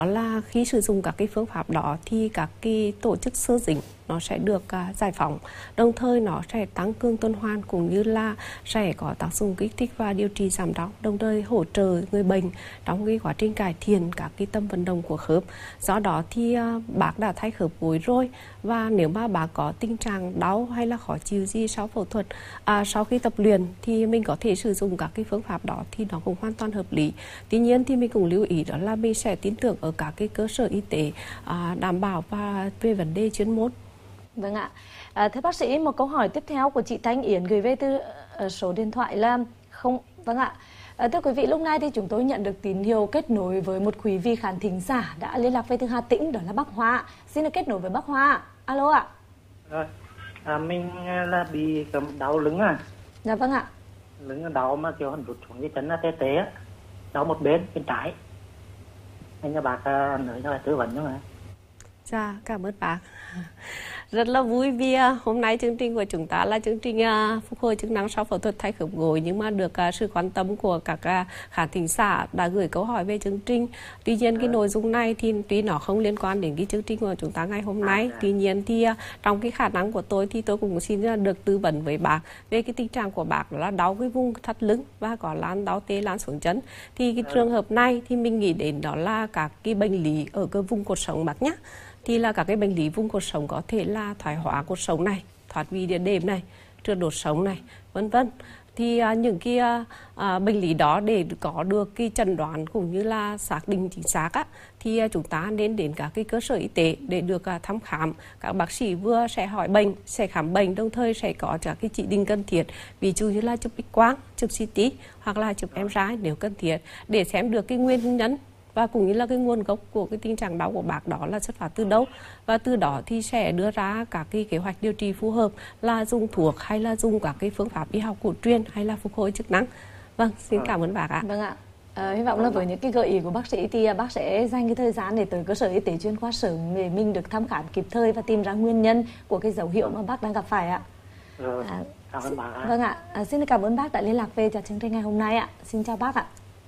Là khi sử dụng các cái phương pháp đó thì các cái tổ chức xơ dính nó sẽ được giải phóng, đồng thời nó sẽ tăng cường tuần hoàn cũng như là sẽ có tác dụng kích thích và điều trị giảm đau, đồng thời hỗ trợ người bệnh trong cái quá trình cải thiện các cái tâm vận động của khớp. Do đó thì bác đã thay khớp gối rồi, và nếu mà bác có tình trạng đau hay là khó chịu gì sau phẫu thuật, sau khi tập luyện thì mình có thể sử dụng các cái phương pháp đó thì nó cũng hoàn toàn hợp lý. Tuy nhiên thì mình cũng lưu ý đó là mình sẽ tin tưởng ở các cái cơ sở y tế đảm bảo và về vấn đề chuyên môn. Vâng ạ. Thưa bác sĩ, một câu hỏi tiếp theo của chị Thanh Yến gửi về từ số điện thoại là không. Vâng ạ. Thưa quý vị, lúc này thì chúng tôi nhận được tín hiệu kết nối với một quý vị khán thính giả đã liên lạc về từ Hà Tĩnh, đó là bác Hoa. Xin được kết nối với bác Hoa. Alo ạ. Rồi, mình là bị đau lưng à. Dạ vâng ạ. Lưng đau mà kiểu rụt xuống cái chân là tê tê á, đau một bên trái. Anh cho bác nói cho tư vấn cho mà. Dạ, cảm ơn bác. Rất là vui vì hôm nay chương trình của chúng ta là chương trình phục hồi chức năng sau phẫu thuật thay khớp gối, nhưng mà được sự quan tâm của các khán thính giả đã gửi câu hỏi về chương trình. Tuy nhiên cái nội dung này thì tuy nó không liên quan đến cái chương trình của chúng ta ngày hôm nay, tuy nhiên thì trong cái khả năng của tôi thì tôi cũng xin được tư vấn với bác về cái tình trạng của bác là đau cái vùng thắt lưng và có đau tê lan xuống chân. Thì cái trường hợp này thì mình nghĩ đến đó là các cái bệnh lý ở cái vùng cột sống bác nhé. Thì là các cái bệnh lý vùng cột sống có thể là thoái hóa cột sống này, thoát vị đĩa đệm này, trượt đột sống này, vân vân. Thì những cái bệnh lý đó để có được cái chẩn đoán cũng như là xác định chính xác thì chúng ta nên đến các cái cơ sở y tế để được thăm khám. Các bác sĩ vừa sẽ hỏi bệnh, sẽ khám bệnh, đồng thời sẽ có các cái chỉ định cần thiết, ví dụ như là chụp X-quang, chụp CT hoặc là chụp MRI nếu cần thiết, để xem được cái nguyên nhân và cũng như là cái nguồn gốc của cái tình trạng đau của bác đó là xuất phát từ đâu, và từ đó thì sẽ đưa ra các cái kế hoạch điều trị phù hợp, là dùng thuốc hay là dùng các cái phương pháp y học cổ truyền hay là phục hồi chức năng. Vâng, xin cảm ơn bác ạ. Vâng ạ. Hy vọng là với những cái gợi ý của bác sĩ thì bác sẽ dành cái thời gian để tới cơ sở y tế chuyên khoa sớm để mình được thăm khám kịp thời và tìm ra nguyên nhân của cái dấu hiệu mà bác đang gặp phải ạ. Cảm ơn bác. Vâng ạ. Xin cảm ơn bác đã liên lạc về cho chương trình ngày hôm nay ạ. Xin chào bác ạ.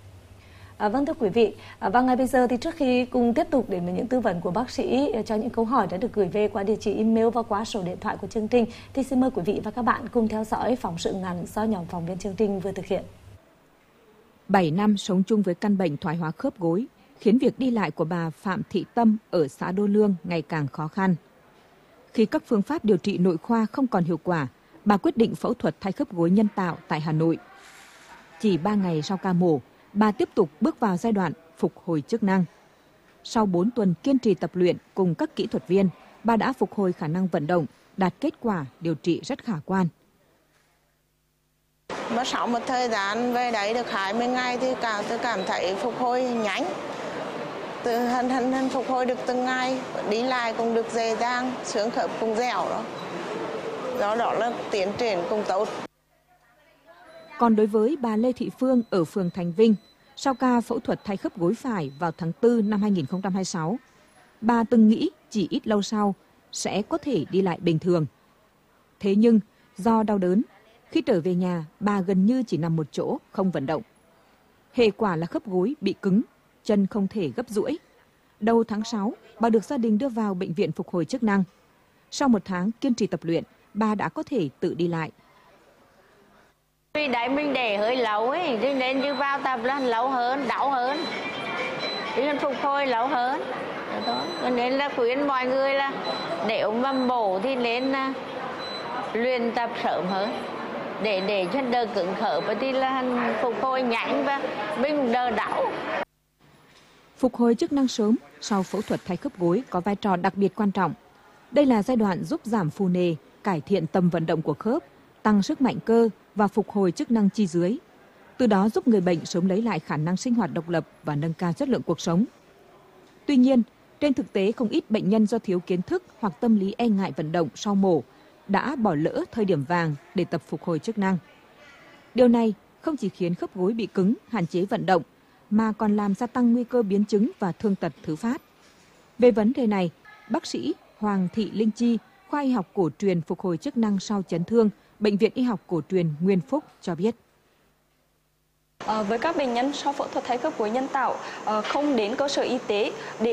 Vâng thưa quý vị, và ngay bây giờ thì trước khi cùng tiếp tục đến với những tư vấn của bác sĩ cho những câu hỏi đã được gửi về qua địa chỉ email và qua số điện thoại của chương trình, thì xin mời quý vị và các bạn cùng theo dõi phóng sự ngắn do nhóm phóng viên chương trình vừa thực hiện. 7 năm sống chung với căn bệnh thoái hóa khớp gối khiến việc đi lại của bà Phạm Thị Tâm ở xã Đô Lương ngày càng khó khăn. Khi các phương pháp điều trị nội khoa không còn hiệu quả, bà quyết định phẫu thuật thay khớp gối nhân tạo tại Hà Nội. Chỉ 3 ngày sau ca mổ, bà tiếp tục bước vào giai đoạn phục hồi chức năng. Sau 4 tuần kiên trì tập luyện cùng các kỹ thuật viên, bà đã phục hồi khả năng vận động, đạt kết quả điều trị rất khả quan. Mất sau một thời gian về đấy được 20 ngày thì tôi cảm thấy phục hồi nhanh. Hân phục hồi được từng ngày, đi lại cũng được dễ dàng, xương khớp cũng dẻo đó. Do đó là tiến triển cũng tốt. Còn đối với bà Lê Thị Phương ở phường Thành Vinh, sau ca phẫu thuật thay khớp gối phải vào tháng 4 năm 2026, bà từng nghĩ chỉ ít lâu sau sẽ có thể đi lại bình thường. Thế nhưng do đau đớn, khi trở về nhà, bà gần như chỉ nằm một chỗ, không vận động. Hệ quả là khớp gối bị cứng, chân không thể gấp duỗi. Đầu tháng 6, bà được gia đình đưa vào bệnh viện phục hồi chức năng. Sau 1 tháng kiên trì tập luyện, bà đã có thể tự đi lại. Vì đấy mình để hơi lâu ấy, cho nên như vào tập là lâu hơn, đau hơn, nên phục hồi lâu hơn. Cho nên là khuyến mọi người là nếu mà mổ thì nên luyện tập sớm hơn, để cho đỡ cứng khớp thì là phục hồi nhanh và mình đỡ đau. Phục hồi chức năng sớm sau phẫu thuật thay khớp gối có vai trò đặc biệt quan trọng. Đây là giai đoạn giúp giảm phù nề, cải thiện tầm vận động của khớp, tăng sức mạnh cơ và phục hồi chức năng chi dưới. Từ đó giúp người bệnh sớm lấy lại khả năng sinh hoạt độc lập và nâng cao chất lượng cuộc sống. Tuy nhiên, trên thực tế không ít bệnh nhân do thiếu kiến thức hoặc tâm lý e ngại vận động sau mổ đã bỏ lỡ thời điểm vàng để tập phục hồi chức năng. Điều này không chỉ khiến khớp gối bị cứng, hạn chế vận động, mà còn làm gia tăng nguy cơ biến chứng và thương tật thứ phát. Về vấn đề này, bác sĩ Hoàng Thị Linh Chi, khoa y học cổ truyền phục hồi chức năng sau chấn thương, Bệnh viện Y học cổ truyền Nguyên Phúc cho biết. Với các bệnh nhân sau phẫu thuật thay khớp gối nhân tạo không đến cơ sở y tế để